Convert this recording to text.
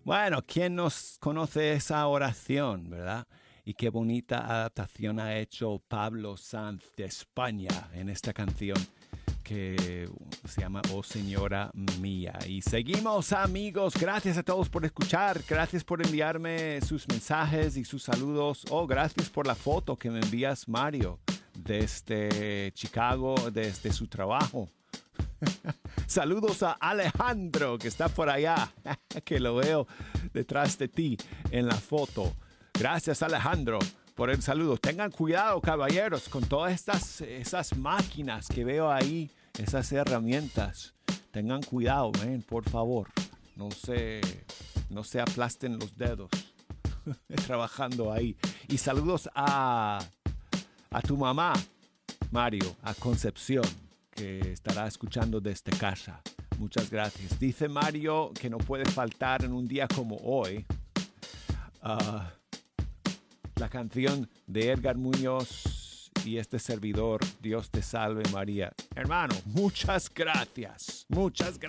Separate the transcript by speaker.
Speaker 1: Bueno, ¿quién nos conoce esa oración, verdad? Y qué bonita adaptación ha hecho Pablo Sanz de España en esta canción que se llama Oh Señora Mía. Y seguimos, amigos. Gracias a todos por escuchar. Gracias por enviarme sus mensajes y sus saludos. Oh, gracias por la foto que me envías, Mario, desde Chicago, desde su trabajo. Saludos a Alejandro, que está por allá, que lo veo detrás de ti en la foto. Gracias, Alejandro, por el saludo. Tengan cuidado, caballeros, con todas esas máquinas que veo ahí, esas herramientas. Tengan cuidado, por favor. No se aplasten los dedos trabajando ahí. Y saludos a tu mamá, Mario, a Concepción, que estará escuchando desde casa. Muchas gracias. Dice Mario que no puede faltar en un día como hoy la canción de Edgar Muñoz y este servidor, Dios te salve María. Hermano, muchas gracias. Muchas gracias.